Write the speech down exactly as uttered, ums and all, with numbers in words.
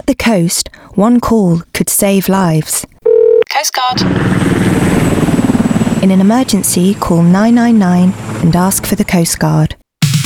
the coast, one call could save lives. Coast Guard. In an emergency, call nine nine nine and ask for the Coast Guard.